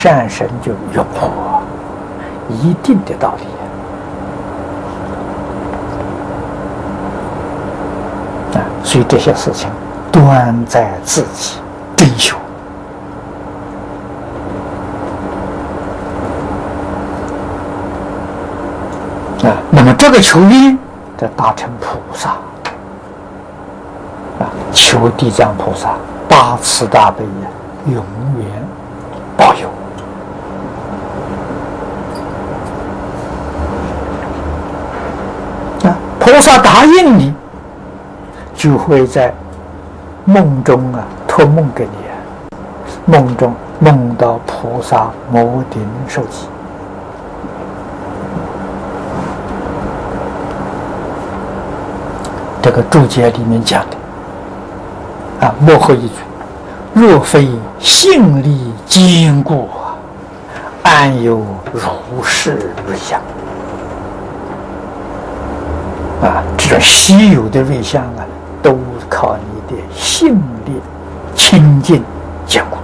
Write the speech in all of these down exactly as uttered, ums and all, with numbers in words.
善神就越破，一定的道理啊！所以这些事情端在自己真修啊。那么这个求愿的大乘菩萨啊，求地藏菩萨大慈大悲呀，永远保佑。啊，菩萨答应你，就会在梦中啊托梦给你啊，梦中梦到菩萨摩顶受记。这个注解里面讲的啊，幕后一句：若非信力坚固啊，安有如是瑞相？啊，这种稀有的瑞相啊，都靠你的信力清净坚固。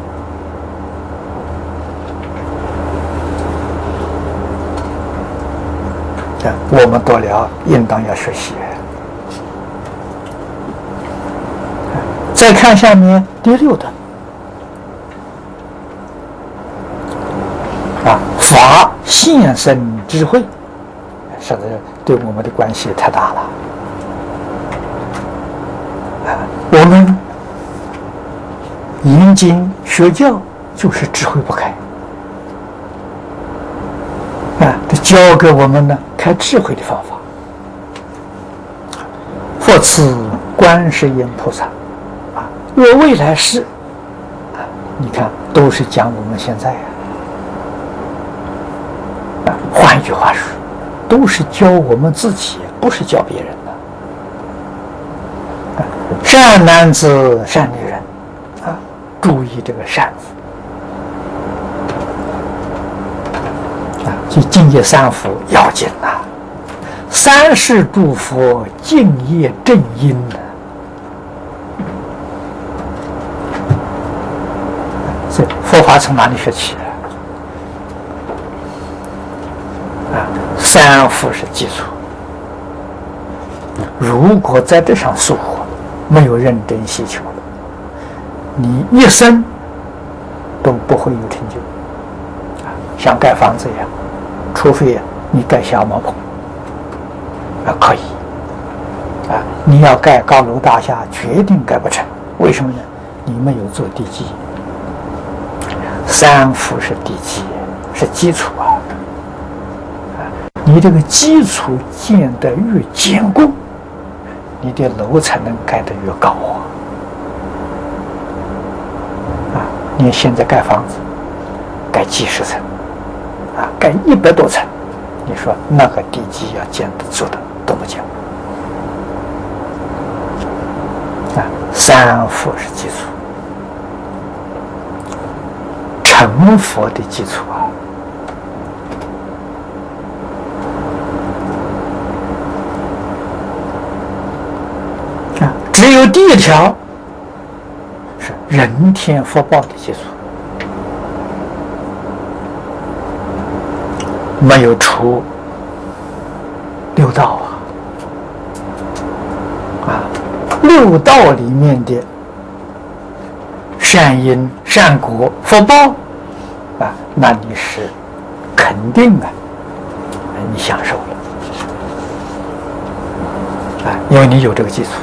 啊，我们读了应当要学习。再看下面第六段啊，法现身智慧，实在对我们的关系太大了啊！我们研经学教就是智慧不开啊，他教给我们呢开智慧的方法。复次观世音菩萨。若未来世啊，你看都是讲我们现在呀、啊。啊，换一句话说，都是教我们自己，不是教别人的。啊，善男子、善女人，啊，注意这个“善”字。啊，这净业三福要紧呐、啊，三世诸佛净业正因呢。所以佛法从哪里学起啊？啊，三福是基础。如果在这上疏忽，没有认真细求，你一生都不会有成就。啊，像盖房子一样，除非你盖小茅棚，啊可以。啊，你要盖高楼大厦，决定盖不成。为什么呢？你没有做地基。三福是地基，是基础啊！你这个基础建得越坚固，你的楼才能盖得越高啊！啊，你现在盖房子，盖几十层，啊，盖一百多层，你说那个地基要建的做的多么坚固啊！三福是基础。成佛的基础啊，啊，只有第一条是人天福报的基础，没有出六道啊，啊，六道里面的善因、善果、福报。啊，那你是肯定啊，你享受了啊，因为你有这个基础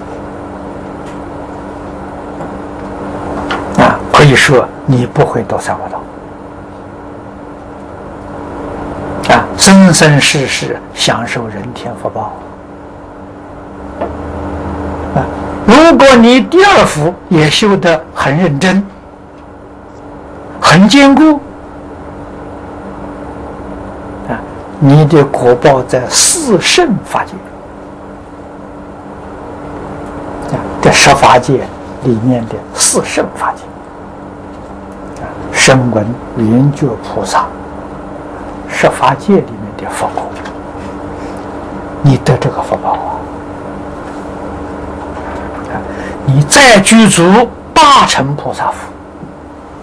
啊，可以说你不会堕三恶道啊，生生世世享受人天福报啊。如果你第二福也修得很认真。很坚固啊！你的果报在四圣法界啊，这十法界里面的四圣法界啊，声闻缘觉菩萨，十法界里面的福果，你得这个福报啊！啊，你再具足大乘菩萨福。